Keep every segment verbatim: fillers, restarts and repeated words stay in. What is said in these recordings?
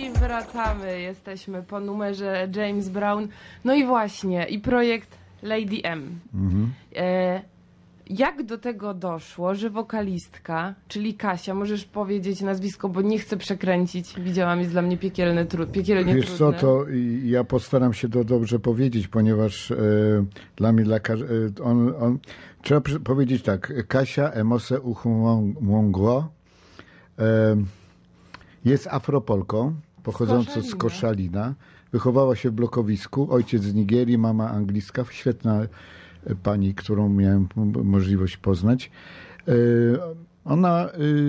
i wracamy. Jesteśmy po numerze James Brown. No i właśnie, i projekt Lady M. Mhm. E, jak do tego doszło, że wokalistka, czyli Kasia, możesz powiedzieć nazwisko, bo nie chcę przekręcić. Widziałam, jest dla mnie piekielne, tru, piekielnie Wiesz trudne. co, to ja postaram się to dobrze powiedzieć, ponieważ e, dla mnie, dla e, on, on, trzeba powiedzieć tak, Kasia Emose Uchumwongwo e, jest Afropolką, pochodzącą z Koszalina. Wychowała się w blokowisku, ojciec z Nigerii, mama angliska, świetna pani, którą miałem możliwość poznać. Ona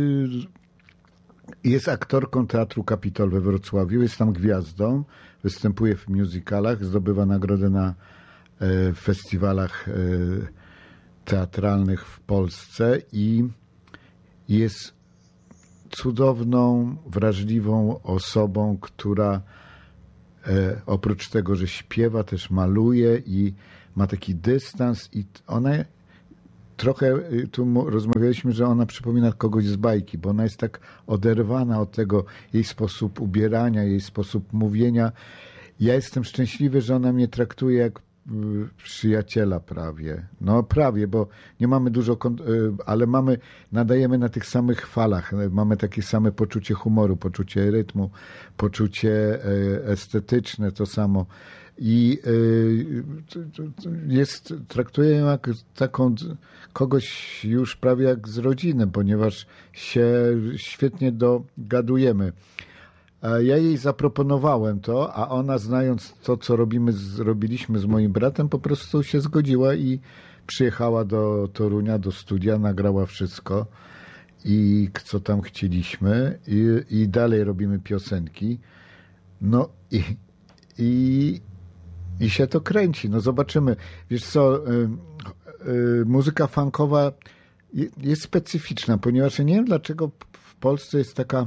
jest aktorką Teatru Kapitol we Wrocławiu, jest tam gwiazdą, występuje w musicalach, zdobywa nagrodę na festiwalach teatralnych w Polsce i jest cudowną, wrażliwą osobą, która e, oprócz tego, że śpiewa, też maluje i ma taki dystans i ona trochę, tu rozmawialiśmy, że ona przypomina kogoś z bajki, bo ona jest tak oderwana od tego, jej sposób ubierania, jej sposób mówienia. Ja jestem szczęśliwy, że ona mnie traktuje jak przyjaciela prawie. No prawie, bo nie mamy dużo, ale mamy, nadajemy na tych samych falach. Mamy takie same poczucie humoru, poczucie rytmu, poczucie estetyczne, to samo. I jest, traktuję ją jak taką kogoś już prawie jak z rodziny, ponieważ się świetnie dogadujemy. Ja jej zaproponowałem to, a ona, znając to, co robimy, zrobiliśmy z moim bratem, po prostu się zgodziła i przyjechała do Torunia, do studia, nagrała wszystko i co tam chcieliśmy i, i dalej robimy piosenki. No i, i, i się to kręci. No zobaczymy. Wiesz co, y, y, muzyka funkowa jest specyficzna, ponieważ ja nie wiem, dlaczego w Polsce jest taka...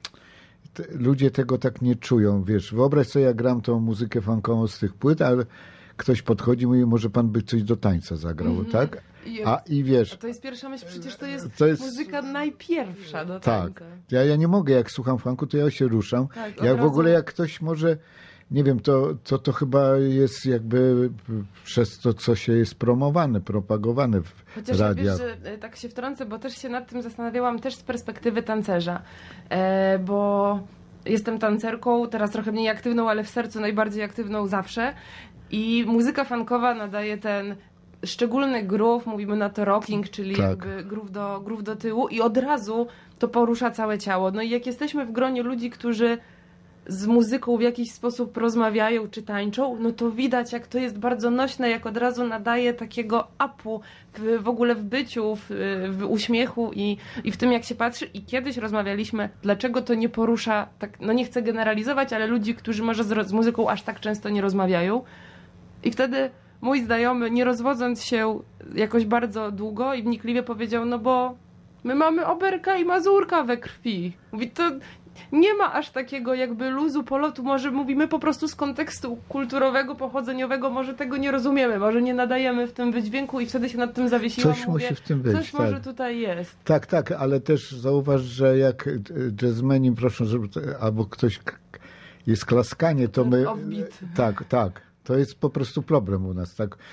Ludzie tego tak nie czują, wiesz. Wyobraź sobie, ja gram tą muzykę funkową z tych płyt, ale ktoś podchodzi i mówi, może pan by coś do tańca zagrał, mm-hmm. tak? A i wiesz... To jest pierwsza myśl, przecież to jest, to jest muzyka najpierwsza do tańca. Tak. Ja, ja nie mogę, jak słucham funku, to ja się ruszam. Tak, jak w ogóle, jak ktoś może... Nie wiem, to, to, to chyba jest jakby przez to, co się jest promowane, propagowane w Chociaż radiach. Chociaż wiesz, że tak się wtrącę, bo też się nad tym zastanawiałam też z perspektywy tancerza, e, bo jestem tancerką, teraz trochę mniej aktywną, ale w sercu najbardziej aktywną zawsze i muzyka funkowa nadaje ten szczególny groove, mówimy na to rocking, czyli tak. jakby groove do, groove do tyłu i od razu to porusza całe ciało. No i jak jesteśmy w gronie ludzi, którzy z muzyką w jakiś sposób rozmawiają czy tańczą, no to widać, jak to jest bardzo nośne, jak od razu nadaje takiego upu w, w ogóle w byciu, w, w uśmiechu i, i w tym, jak się patrzy. I kiedyś rozmawialiśmy, dlaczego to nie porusza, tak, no nie chcę generalizować, ale ludzi, którzy może z, z muzyką aż tak często nie rozmawiają. I wtedy mój znajomy, nie rozwodząc się jakoś bardzo długo i wnikliwie powiedział, no bo my mamy Oberka i Mazurka we krwi. Mówi, to nie ma aż takiego jakby luzu, polotu, może mówimy po prostu z kontekstu kulturowego, pochodzeniowego, może tego nie rozumiemy, może nie nadajemy w tym wydźwięku i wtedy się nad tym zawiesiłam. Coś mówię, musi w tym być. Coś tak. może tutaj jest. Tak, tak, ale też zauważ, że jak jazzmeni proszą, żeby albo ktoś jest klaskanie, to my... Offbeat. Tak, tak. To jest po prostu problem u nas, tak.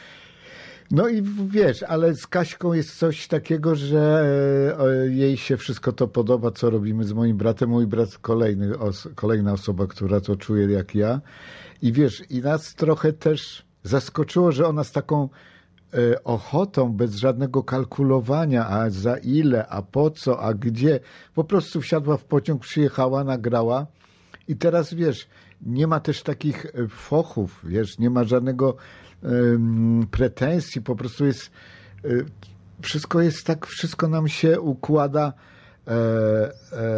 No i wiesz, ale z Kaśką jest coś takiego, że jej się wszystko to podoba, co robimy z moim bratem. Mój brat kolejny, kolejna osoba, która to czuje jak ja. I wiesz, i nas trochę też zaskoczyło, że ona z taką ochotą, bez żadnego kalkulowania, a za ile, a po co, a gdzie, po prostu wsiadła w pociąg, przyjechała, nagrała. I teraz wiesz, nie ma też takich fochów, wiesz, nie ma żadnego pretensji, po prostu jest wszystko jest tak, wszystko nam się układa e, e,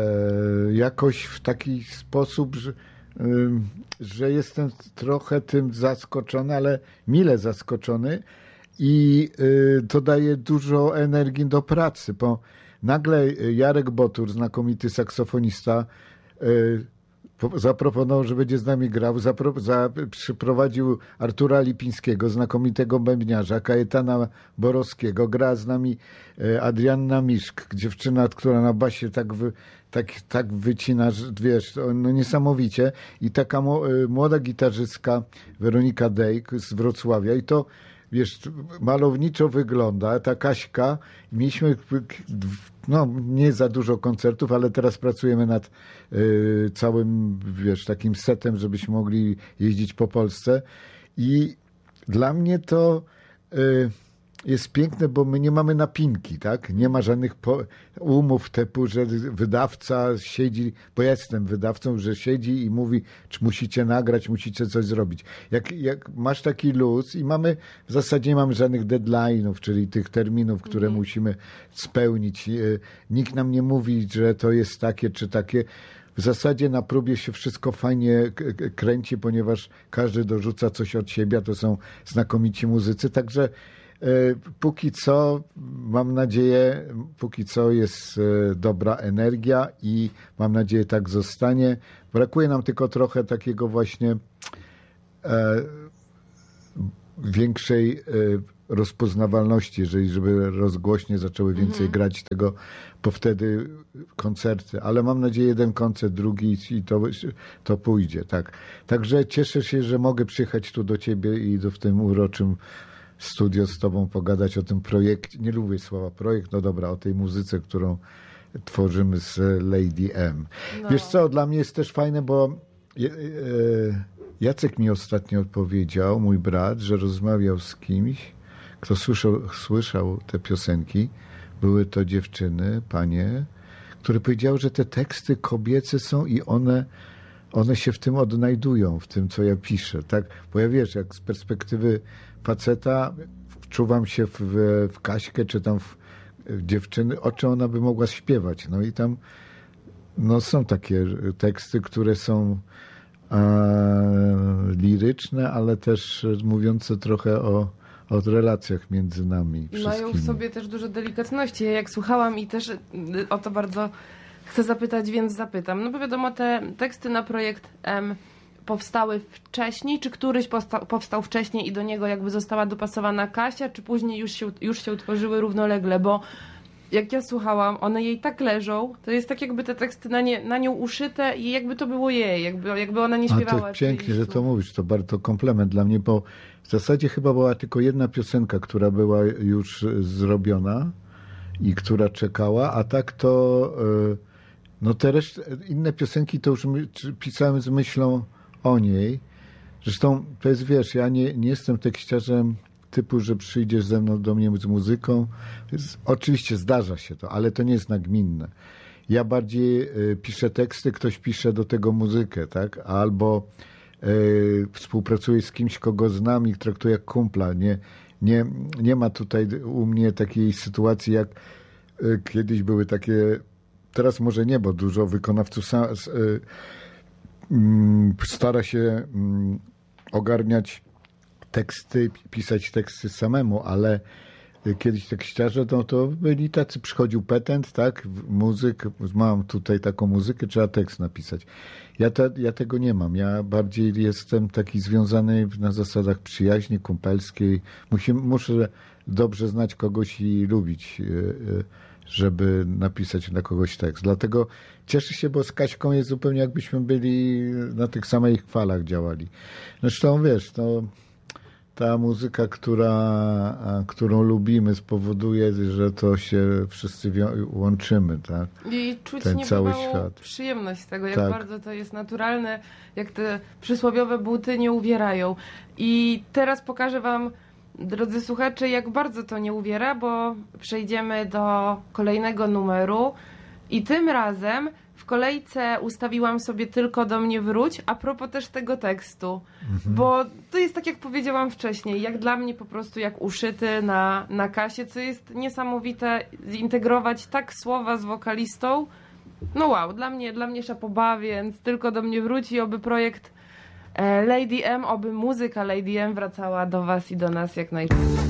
jakoś w taki sposób, że, e, że jestem trochę tym zaskoczony, ale mile zaskoczony i e, to daje dużo energii do pracy, bo nagle Jarek Botur, znakomity saksofonista, e, zaproponował, że będzie z nami grał, zapro, za, przyprowadził Artura Lipińskiego, znakomitego bębniarza, Kajetana Borowskiego, gra z nami Adrianna Miszk, dziewczyna, która na basie tak wy, tak, tak wycinasz, wiesz, no niesamowicie. I taka młoda gitarzystka Weronika Dejk z Wrocławia i to, wiesz, malowniczo wygląda, ta Kaśka. Mieliśmy no, nie za dużo koncertów, ale teraz pracujemy nad y, całym, wiesz, takim setem, żebyśmy mogli jeździć po Polsce. I dla mnie to y, jest piękne, bo my nie mamy napinki, tak? Nie ma żadnych po- umów typu, że wydawca siedzi, bo ja jestem wydawcą, że siedzi i mówi, czy musicie nagrać, musicie coś zrobić. Jak, jak masz taki luz i mamy, w zasadzie nie mamy żadnych deadline'ów, czyli tych terminów, które mm. musimy spełnić. Nikt nam nie mówi, że to jest takie czy takie. W zasadzie na próbie się wszystko fajnie kręci, ponieważ każdy dorzuca coś od siebie, a to są znakomici muzycy, także póki co, mam nadzieję, póki co jest dobra energia i mam nadzieję tak zostanie. Brakuje nam tylko trochę takiego właśnie e, większej e, rozpoznawalności, jeżeli żeby rozgłośnie zaczęły więcej mhm. grać tego, bo wtedy koncerty. Ale mam nadzieję jeden koncert, drugi i to, to pójdzie. Tak. Także cieszę się, że mogę przyjechać tu do ciebie i do, w tym uroczym studio z tobą pogadać o tym projekcie. Nie lubię słowa projekt, no dobra, o tej muzyce, którą tworzymy z Lady M. No. Wiesz co, dla mnie jest też fajne, bo Jacek mi ostatnio powiedział, mój brat, że rozmawiał z kimś, kto słyszał, słyszał te piosenki. Były to dziewczyny, panie, które powiedziały, że te teksty kobiece są i one one się w tym odnajdują, w tym, co ja piszę, tak? Bo ja wiesz, jak z perspektywy faceta wczuwam się w, w Kaśkę, czy tam w, w dziewczyny, o czym ona by mogła śpiewać. No i tam no, są takie teksty, które są e, liryczne, ale też mówiące trochę o, o relacjach między nami wszystkimi. Mają w sobie też dużo delikatności. Ja jak słuchałam i też o to bardzo chcę zapytać, więc zapytam. No bo wiadomo, te teksty na projekt M powstały wcześniej, czy któryś powstał, powstał wcześniej i do niego jakby została dopasowana Kasia, czy później już się, już się utworzyły równolegle, bo jak ja słuchałam, one jej tak leżą, to jest tak jakby te teksty na, nie, na nią uszyte i jakby to było jej, jakby, jakby ona nie śpiewała. A to pięknie, że to mówisz, to bardzo komplement dla mnie, bo w zasadzie chyba była tylko jedna piosenka, która była już zrobiona i która czekała, a tak to no te reszty, inne piosenki to już my, pisałem z myślą o niej. Zresztą to jest, wiesz, ja nie, nie jestem tekściarzem typu, że przyjdziesz ze mną do mnie z muzyką. Jest, oczywiście zdarza się to, ale to nie jest nagminne. Ja bardziej y, piszę teksty, ktoś pisze do tego muzykę, tak? Albo y, współpracuję z kimś, kogo znam i traktuję jak kumpla. Nie, nie, nie ma tutaj u mnie takiej sytuacji, jak y, kiedyś były takie, teraz może nie, bo dużo wykonawców sa, y, y, stara się y, ogarniać teksty, pisać teksty samemu, ale kiedyś tekściarze, no to byli tacy, przychodził petent, tak, muzyk, mam tutaj taką muzykę, trzeba tekst napisać. Ja, te, ja tego nie mam, ja bardziej jestem taki związany na zasadach przyjaźni kumpelskiej. Musi, muszę dobrze znać kogoś i lubić, żeby napisać na kogoś tekst. Dlatego cieszę się, bo z Kaśką jest zupełnie jakbyśmy byli na tych samych falach działali. Zresztą wiesz, to ta muzyka, która, którą lubimy, spowoduje, że to się wszyscy łączymy, tak? I czuć ten cały niebywałą świat. Przyjemność z tego, jak tak. bardzo to jest naturalne, jak te przysłowiowe buty nie uwierają. I teraz pokażę wam, drodzy słuchacze, jak bardzo to nie uwiera, bo przejdziemy do kolejnego numeru i tym razem w kolejce ustawiłam sobie Tylko do mnie wróć, a propos też tego tekstu, mhm. bo to jest tak, jak powiedziałam wcześniej, jak dla mnie po prostu jak uszyty na, na kasie, co jest niesamowite, zintegrować tak słowa z wokalistą. No wow, dla mnie, dla mnie szapoba, więc Tylko do mnie wróć i oby projekt Lady M, oby muzyka Lady M wracała do was i do nas jak najszybciej.